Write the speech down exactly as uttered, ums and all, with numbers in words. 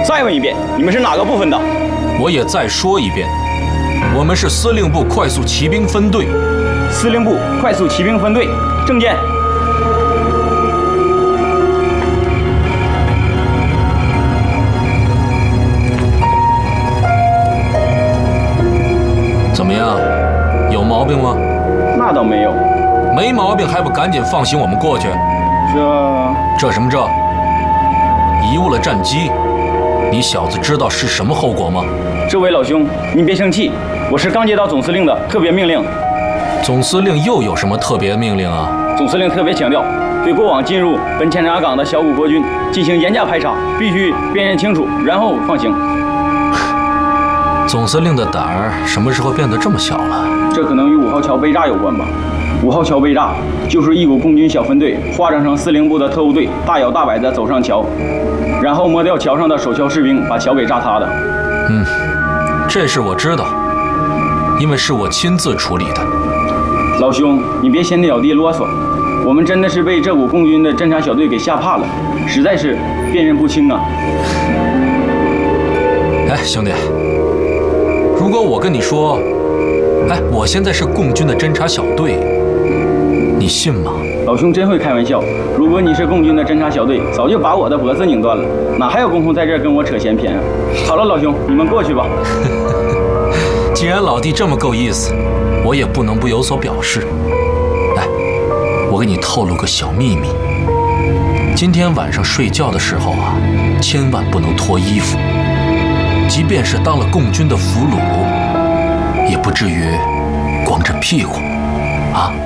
再问一遍，你们是哪个部分的？ 我也再说一遍，我们是司令部快速骑兵分队。 司令部快速骑兵分队，证件。 怎么样？有毛病吗？ 那倒没有。 没毛病还不赶紧放行我们过去？ 这这什么这？贻误了战机，你小子知道是什么后果吗？ 这位老兄，您别生气，我是刚接到总司令的特别命令。 总司令又有什么特别命令啊？ 总司令特别强调，对过往进入本检察岗的小股国军进行严加排查，必须辨认清楚，然后放行。 总司令的胆儿什么时候变得这么小了？ 这可能与五号桥被炸有关吧。五号桥被炸，就是一股共军小分队化妆成司令部的特务队，大摇大摆地走上桥，然后摸掉桥上的守桥士兵，把桥给炸塌的。 嗯，这事我知道，因为是我亲自处理的。 老兄，你别先小弟啰嗦，我们真的是被这股共军的侦察小队给吓怕了，实在是辨认不清啊。 哎，兄弟，如果我跟你说，哎，我现在是共军的侦察小队，你信吗？ 老兄真会开玩笑，如果你是共军的侦察小队，早就把我的脖子拧断了，哪还有功夫在这儿跟我扯闲篇啊？好了，老兄，你们过去吧。 既然老弟这么够意思，我也不能不有所表示。来，我给你透露个小秘密，今天晚上睡觉的时候啊，千万不能脱衣服，即便是当了共军的俘虏，也不至于光着屁股啊。